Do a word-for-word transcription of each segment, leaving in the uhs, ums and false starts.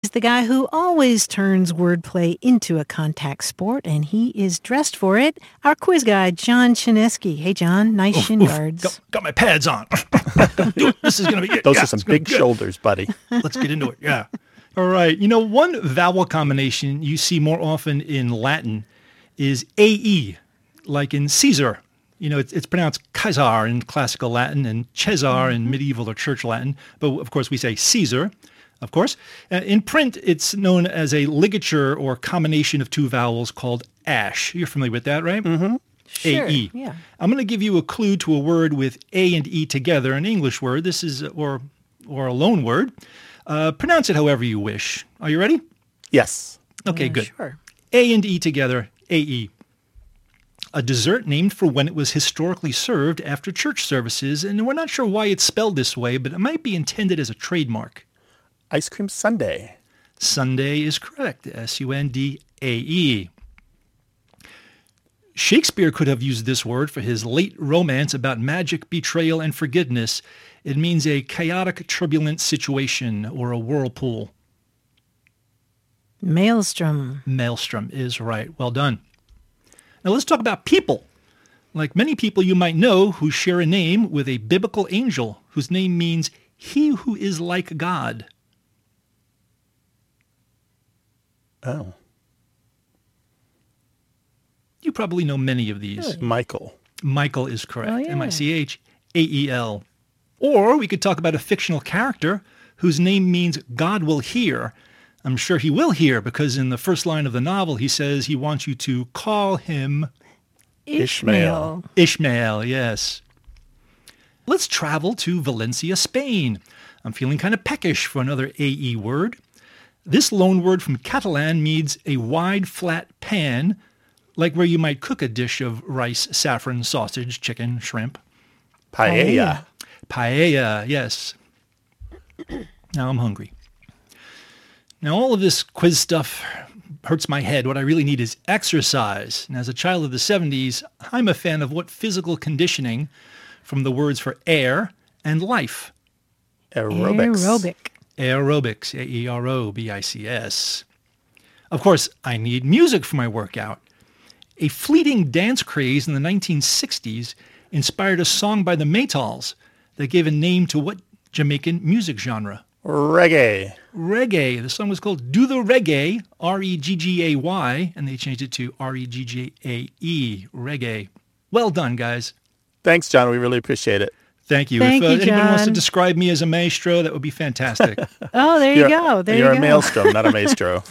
He's the guy who always turns wordplay into a contact sport, and he is dressed for it. Our quiz guy, John Chinesky. Hey, John, nice oof, shin oof. guards. Got, got my pads on. This is going to be it. Those yeah, are some big shoulders, buddy. Let's get into it. Yeah. All right. You know, one vowel combination you see more often in Latin is A E, like in Caesar. You know, it's, it's pronounced Caesar in classical Latin and Cesar mm-hmm. in medieval or church Latin. But, of course, we say Caesar, of course. Uh, in print, it's known as a ligature or combination of two vowels called ash. You're familiar with that, right? Mm-hmm. Sure, A E. yeah. I'm going to give you a clue to a word with A and E together, an English word. This is, or or a loan word. Uh, pronounce it however you wish. Are you ready? Yes. Okay, Uh, good. Sure. A and E together, A E. A dessert named for when it was historically served after church services, and we're not sure why it's spelled this way, but it might be intended as a trademark. Ice cream sundae. Sunday is correct, S U N D A E. Shakespeare could have used this word for his late romance about magic, betrayal, and forgiveness. It means a chaotic, turbulent situation or a whirlpool. Maelstrom. Maelstrom is right. Well done. Now let's talk about people. Like many people you might know who share a name with a biblical angel whose name means he who is like God. Oh. You probably know many of these. Michael. Michael is correct. Oh, yeah. M I C H A E L. Or we could talk about a fictional character whose name means God will hear. I'm sure he will hear because in the first line of the novel he says he wants you to call him Ishmael. Ishmael, yes. Let's travel to Valencia, Spain. I'm feeling kind of peckish for another A E word. This loan word from Catalan means a wide, flat pan, like where you might cook a dish of rice, saffron, sausage, chicken, shrimp. Paella. Paella, yes. Now I'm hungry. Now all of this quiz stuff hurts my head. What I really need is exercise. And as a child of the seventies, I'm a fan of what physical conditioning from the words for air and life. Aerobics. Aerobic. Aerobics, A E R O B I C S. Of course, I need music for my workout. A fleeting dance craze in the nineteen sixties inspired a song by the Maytals that gave a name to what Jamaican music genre? Reggae. Reggae. The song was called Do the Reggae, R E G G A Y, and they changed it to R E G G A E, Reggae. Well done, guys. Thanks, John. We really appreciate it. Thank you. Thank if uh, you, anyone wants to John. describe me as a maestro, that would be fantastic. Oh, there you You're- go. There You're you a go. maelstrom, not a maestro.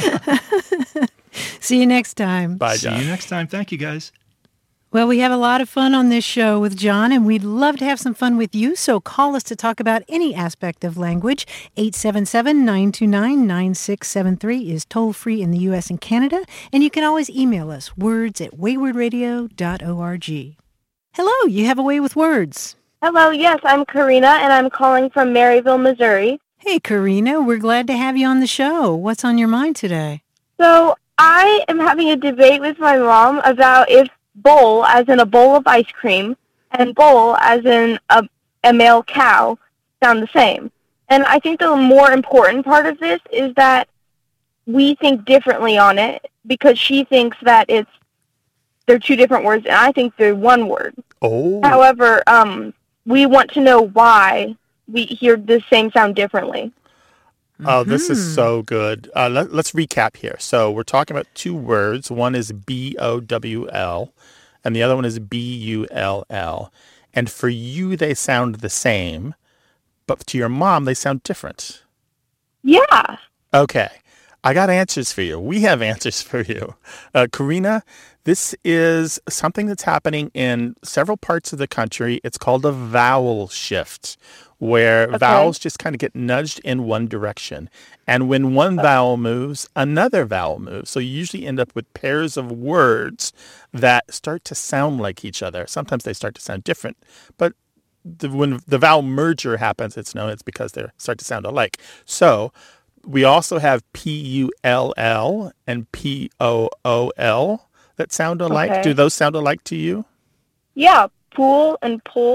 See you next time. Bye, See John. you next time. Thank you, guys. Well, we have a lot of fun on this show with John, and we'd love to have some fun with you, so call us to talk about any aspect of language. eight seven seven, nine two nine, nine six seven three is toll-free in the U S and Canada, and you can always email us, words at wayward radio dot org. Hello, you have a way with words. Hello, yes, I'm Karina, and I'm calling from Maryville, Missouri. Hey, Karina, we're glad to have you on the show. What's on your mind today? So I am having a debate with my mom about if bowl, as in a bowl of ice cream, and bowl, as in a, a male cow, sound the same. And I think the more important part of this is that we think differently on it, because she thinks that it's they're two different words, and I think they're one word. Oh. However, um, we want to know why we hear the same sound differently. Oh, this Hmm. is so good. Uh, let, let's recap here. So we're talking about two words. One is B O W L, and the other one is B U L L. And for you, they sound the same, but to your mom, they sound different. Yeah. Okay. I got answers for you. We have answers for you. Uh, Karina, this is something that's happening in several parts of the country. It's called a vowel shift, where Okay. vowels just kind of get nudged in one direction. And when one vowel moves, another vowel moves. So you usually end up with pairs of words that start to sound like each other. Sometimes they start to sound different, but the, when the vowel merger happens, it's known it's because they start to sound alike. So we also have P U L L and P O O L that sound alike. Okay. Do those sound alike to you? Yeah, pool and pull.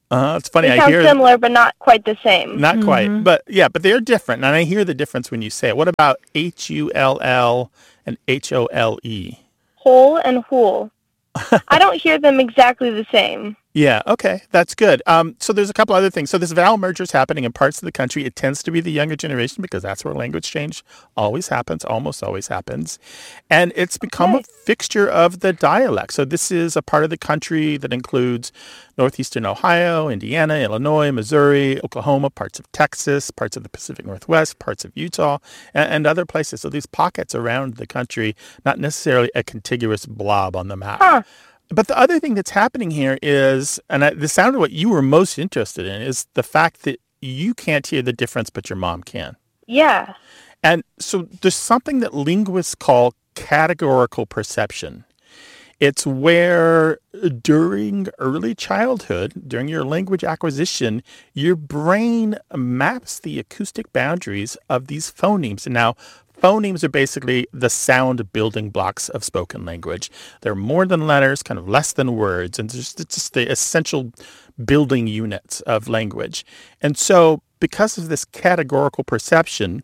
Uh, it's funny. They I sound hear similar, but not quite the same. not quite, but yeah, but they're different, and I hear the difference when you say it. What about H U L L and H O L E? Hole and hool. I don't hear them exactly the same. Yeah, okay, that's good. Um, so there's a couple other things. So this vowel merger is happening in parts of the country. It tends to be the younger generation because that's where language change always happens, almost always happens. And it's become Okay. a fixture of the dialect. So this is a part of the country that includes northeastern Ohio, Indiana, Illinois, Missouri, Oklahoma, parts of Texas, parts of the Pacific Northwest, parts of Utah, and, and other places. So these pockets around the country, not necessarily a contiguous blob on the map. Huh. But the other thing that's happening here is, and I, this sounded what you were most interested in, is the fact that you can't hear the difference, but your mom can. Yeah. And so there's something that linguists call categorical perception. It's where during early childhood, during your language acquisition, your brain maps the acoustic boundaries of these phonemes. And now, phonemes are basically the sound building blocks of spoken language. They're more than letters, kind of less than words, and it's just, it's just the essential building units of language. And so because of this categorical perception,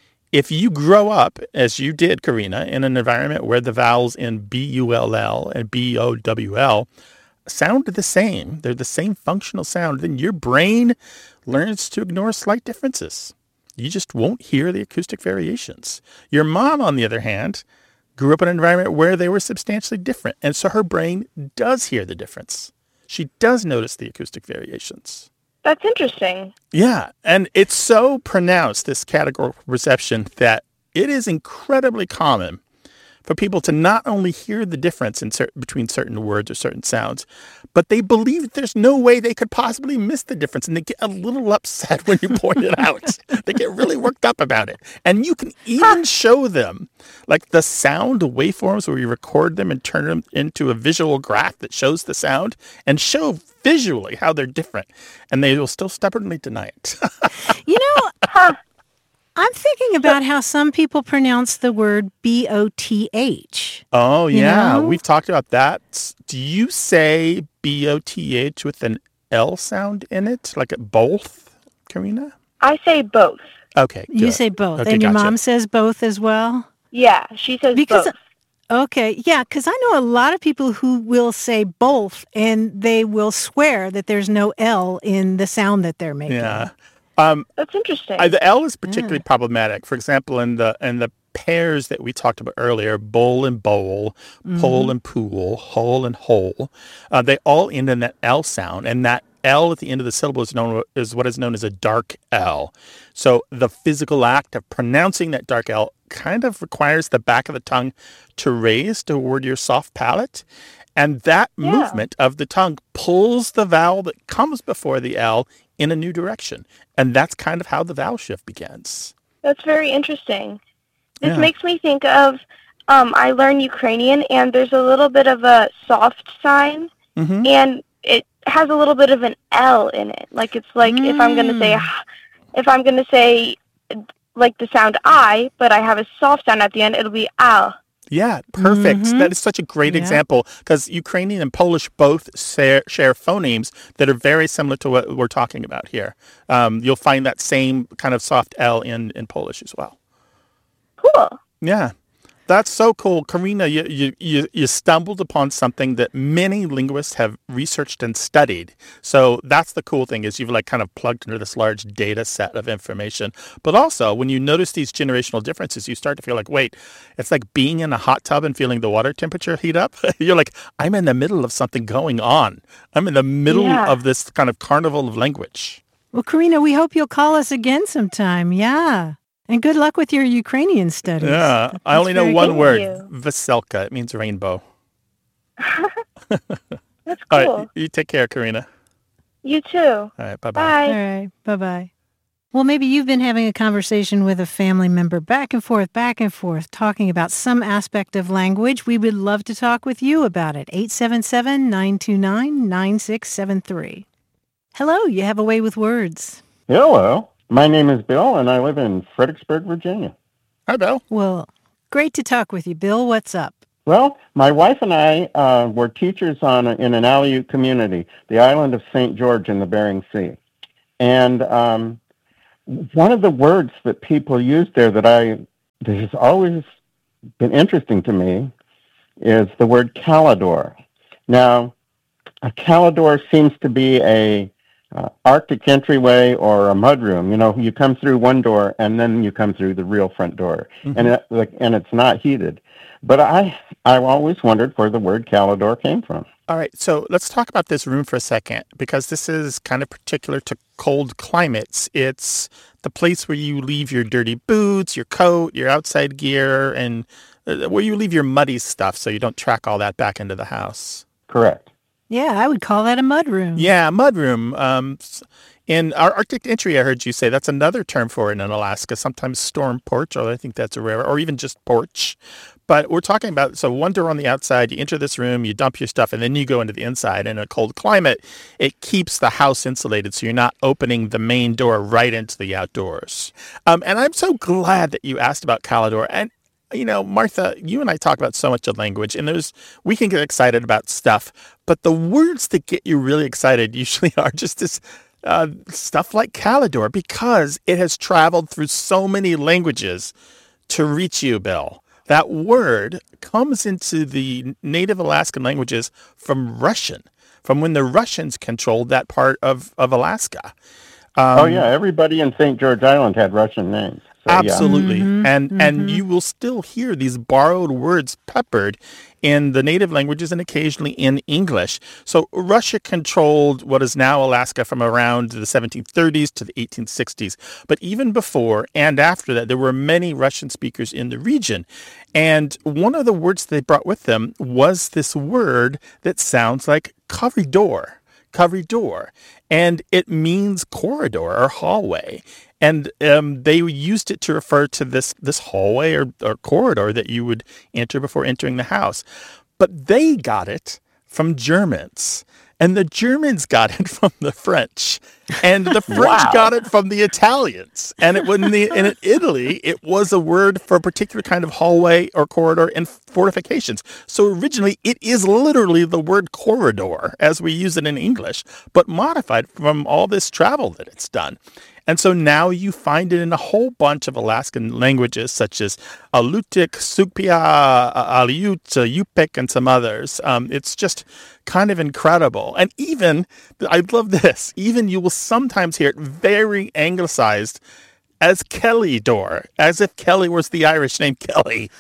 if you grow up, as you did, Karina, in an environment where the vowels in B U L L and B O W L sound the same, they're the same functional sound, then your brain learns to ignore slight differences. You just won't hear the acoustic variations. Your mom, on the other hand, grew up in an environment where they were substantially different. And so her brain does hear the difference. She does notice the acoustic variations. That's interesting. Yeah. And it's so pronounced, this categorical perception, that it is incredibly common for people to not only hear the difference in cer- between certain words or certain sounds, but they believe that there's no way they could possibly miss the difference. And they get a little upset when you point it out. They get really worked up about it. And you can even show them like the sound waveforms where you record them and turn them into a visual graph that shows the sound and show visually how they're different. And they will still stubbornly deny it. You know, Huh. I'm thinking about how some people pronounce the word B O T H. Oh, You yeah. know? We've talked about that. Do you say B O T H with an L sound in it? Like it both, Karina? I say both. Okay, You good. say both. Okay, and your gotcha. mom says both as well? Yeah, she says Because both. Okay, yeah, because I know a lot of people who will say both, and they will swear that there's no L in the sound that they're making. Yeah. Um, That's interesting. I, the L is particularly problematic. For example, in the in the pairs that we talked about earlier, bowl and bowl, pole and pool, hole and hole, uh, they all end in that L sound, and that L at the end of the syllable is known is what is known as a dark L. So the physical act of pronouncing that dark L kind of requires the back of the tongue to raise toward your soft palate. And that Yeah. movement of the tongue pulls the vowel that comes before the L in a new direction. And that's kind of how the vowel shift begins. That's very interesting. This Yeah. makes me think of, um, I learned Ukrainian, and there's a little bit of a soft sign, Mm-hmm. and it has a little bit of an L in it. Like it's like if I'm going to say, if I'm going to say like the sound I, but I have a soft sound at the end, it'll be al. Yeah, perfect. Mhm. That is such a great Yeah. example because Ukrainian and Polish both share, share phonemes that are very similar to what we're talking about here. Um, you'll find that same kind of soft L in, in Polish as well. Cool. Yeah, that's so cool. Karina, you, you, you, you stumbled upon something that many linguists have researched and studied. So that's the cool thing is you've like kind of plugged into this large data set of information. But also when you notice these generational differences, you start to feel like, wait, it's like being in a hot tub and feeling the water temperature heat up. You're like, I'm in the middle of something going on. I'm in the middle Yeah. of this kind of carnival of language. Well, Karina, we hope you'll call us again sometime. Yeah. And good luck with your Ukrainian studies. Yeah, I That's only know very one cool. word, you. Veselka. It means rainbow. That's All cool. right, you take care, Karina. You too. All right, bye-bye. All Bye. right. Bye-bye. Well, maybe you've been having a conversation with a family member back and forth, back and forth, talking about some aspect of language. We would love to talk with you about it. eight seven seven, nine two nine, nine six seven three. Hello, you have a way with words. Hello. My name is Bill, and I live in Fredericksburg, Virginia. Hi, Bill. Well, great to talk with you, Bill. What's up? Well, my wife and I uh, were teachers on a, in an Aleut community, the island of Saint George in the Bering Sea. And um, one of the words that people use there that I that has always been interesting to me is the word calidor. Now, a calidor seems to be a uh, Arctic entryway or a mudroom. You know, you come through one door and then you come through the real front door, mm-hmm. and it, like, and it's not heated. But I, I've always wondered where the word calidor came from. All right, so let's talk about this room for a second, because this is kind of particular to cold climates. It's the place where you leave your dirty boots, your coat, your outside gear, and uh, where you leave your muddy stuff so you don't track all that back into the house. Correct. Yeah, I would call that a mudroom. Yeah, mudroom. Um, in our Arctic entry, I heard you say that's another term for it in Alaska, sometimes storm porch, or I think that's a rare, or even just porch. But we're talking about, so one door on the outside, you enter this room, you dump your stuff, and then you go into the inside. In a cold climate, it keeps the house insulated, so you're not opening the main door right into the outdoors. Um, and I'm so glad that you asked about calidor. And, you know, Martha, you and I talk about so much of language, and there's we can get excited about stuff, but the words that get you really excited usually are just this uh, stuff like calidor, because it has traveled through so many languages to reach you, Bill. That word comes into the native Alaskan languages from Russian, from when the Russians controlled that part of, of Alaska. Um, oh, yeah. Everybody in Saint George Island had Russian names. So, absolutely. Yeah. Mm-hmm, and mm-hmm. and you will still hear these borrowed words peppered in the native languages and occasionally in English. So Russia controlled what is now Alaska from around the seventeen thirties to the eighteen sixties. But even before and after that, there were many Russian speakers in the region. And one of the words they brought with them was this word that sounds like corridor. Corridor, and it means corridor or hallway. And um, they used it to refer to this this hallway or, or corridor that you would enter before entering the house. But they got it from Germans, and the Germans got it from the French, and the French Wow. got it from the Italians. And it in, the, in Italy, it was a word for a particular kind of hallway or corridor in fortifications. So originally, it is literally the word corridor as we use it in English, but modified from all this travel that it's done. And so now you find it in a whole bunch of Alaskan languages, such as Alutiiq, Sugpiaq, Aleut, Yupik, and some others. Um, it's just kind of incredible. And even, I love this, even you will sometimes hear it very anglicized as Kelly-dor, as if Kelly was the Irish name Kelly.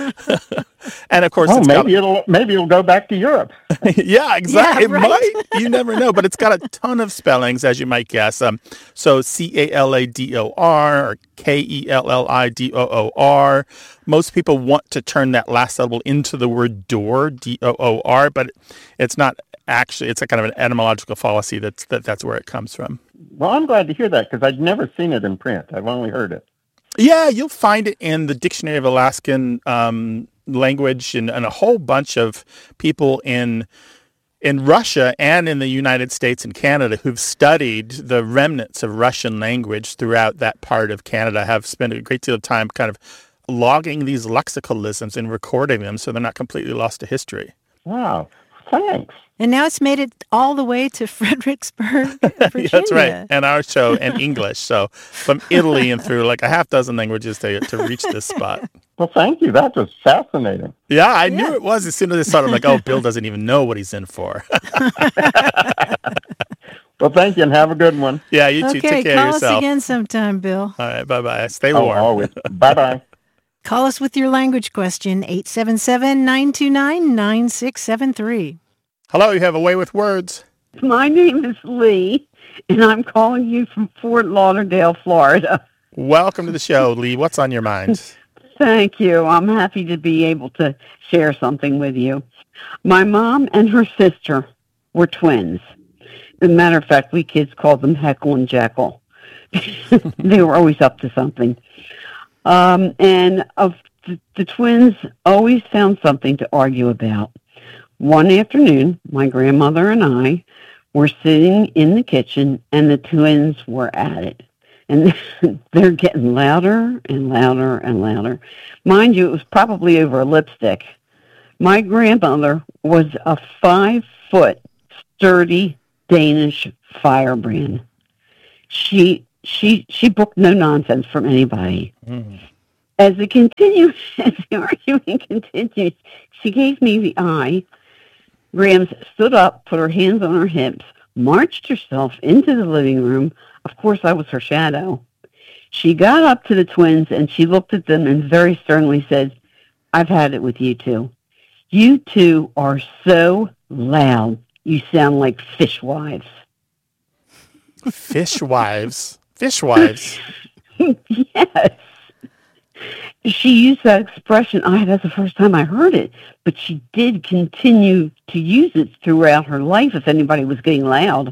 And of course, Oh, it's maybe got, it'll maybe it'll go back to Europe. yeah, exactly. Yeah, right. It might. You never know, but it's got a ton of spellings, as you might guess. Um, so C A L A D O R or K E L L I D O O R. Most people want to turn that last syllable into the word door, D O O R, but it's not actually. It's a kind of an etymological fallacy. That's that. That's where it comes from. Well, I'm glad to hear that because I'd never seen it in print. I've only heard it. Yeah, you'll find it in the Dictionary of Alaskan um, Language and, and a whole bunch of people in in Russia and in the United States and Canada who've studied the remnants of Russian language throughout that part of Canada have spent a great deal of time kind of logging these lexicalisms and recording them so they're not completely lost to history. Wow. Thanks. And now it's made it all the way to Fredericksburg, Virginia. Yeah, that's right. And our show in English. So from Italy and through like a half dozen languages to, to reach this spot. Well, thank you. That was fascinating. Yeah, I Yeah. knew it was as soon as I saw it. I'm like, oh, Bill doesn't even know what he's in for. Well, thank you, and have a good one. Yeah, you too. Okay, Take care call of us yourself. again sometime, Bill. All right, bye-bye. Stay Oh, warm. always. Bye-bye. Call us with your language question, eight seven seven, nine two nine, nine six seven three. Hello, you have a way with words. My name is Lee, and I'm calling you from Fort Lauderdale, Florida. Welcome to the show, Lee. What's on your mind? Thank you. I'm happy to be able to share something with you. My mom and her sister were twins. As a matter of fact, we kids called them Heckle and Jekyll. They were always up to something. Um, and of the, the twins always found something to argue about. One afternoon, my grandmother and I were sitting in the kitchen, and the twins were at it. And they're getting louder and louder and louder. Mind you, it was probably over a lipstick, My grandmother was a five-foot, sturdy Danish firebrand. She she she booked no nonsense from anybody. Mm. As it continued, as the argument continued, she gave me the eye. Grams stood up, put her hands on her hips, marched herself into the living room. Of course, I was her shadow. She got up to the twins, and she looked at them and very sternly said, "I've had it with you two. You two are so loud. You sound like fishwives." Fishwives? Fishwives? Yes. She used that expression. I that's the first time I heard it, but she did continue to use it throughout her life. If anybody was getting loud,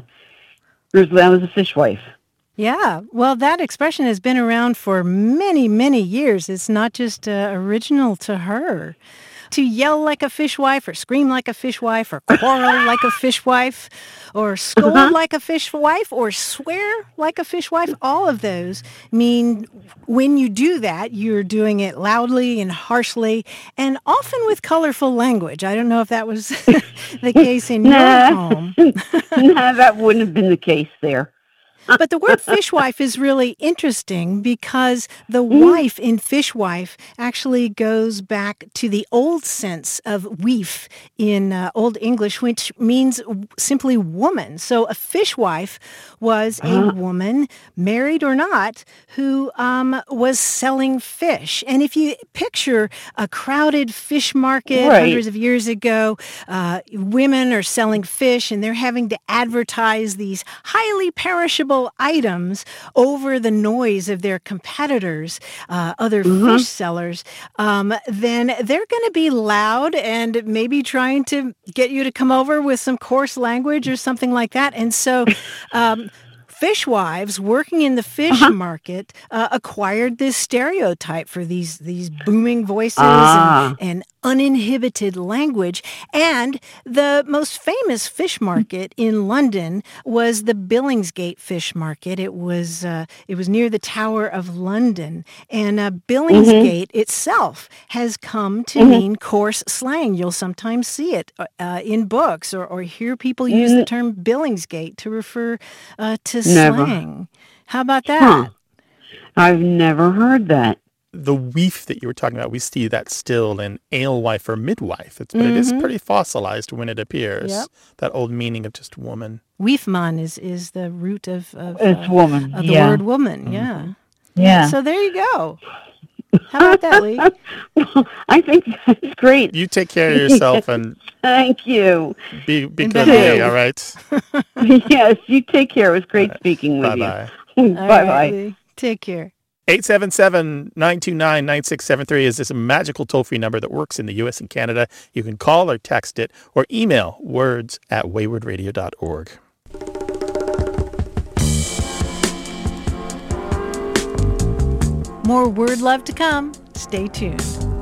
it was loud as a fishwife. Yeah, well, that expression has been around for many, many years. It's not just uh, original to her. To yell like a fishwife, or scream like a fishwife, or quarrel like a fishwife, or scold uh-huh. like a fishwife, or swear like a fishwife, all of those mean when you do that, you're doing it loudly and harshly, and often with colorful language. I don't know if that was the case in nah. your home. No, that wouldn't have been the case there. But the word fishwife is really interesting because the wife in fishwife actually goes back to the old sense of weef in uh, Old English, which means simply woman. So a fishwife was a uh. woman, married or not, who um, was selling fish. And if you picture a crowded fish market right. hundreds of years ago, uh, women are selling fish and they're having to advertise these highly perishable items over the noise of their competitors, uh, other mm-hmm. fish sellers, um, then they're going to be loud and maybe trying to get you to come over with some coarse language or something like that. And so um, fishwives working in the fish uh-huh. market uh, acquired this stereotype for these, these booming voices ah. and, and uninhibited language. And the most famous fish market in London was the Billingsgate Fish Market. It was uh, it was near the Tower of London. And uh, Billingsgate mm-hmm. itself has come to mm-hmm. mean coarse slang. You'll sometimes see it uh, in books or, or hear people use mm-hmm. the term Billingsgate to refer uh, to never. slang. How about that? Huh. I've never heard that. The weef that you were talking about, we see that still in alewife or midwife. It's, but mm-hmm. it is pretty fossilized when it appears. Yep. That old meaning of just woman. Weefman is, is the root of, of, it's uh, woman. of the yeah. word woman. Mm-hmm. Yeah. Yeah. So there you go. How about that, Lee? Well, I think that's great. You take care of yourself and thank you. Be be good today, all right? Yes, you take care. It was great right. speaking with Bye-bye. you. Bye bye. Right, Lee. Take care. eight seven seven, nine two nine, nine six seven three is this magical toll-free number that works in the U S and Canada. You can call or text it or email words at wayward radio dot org. More word love to come. Stay tuned.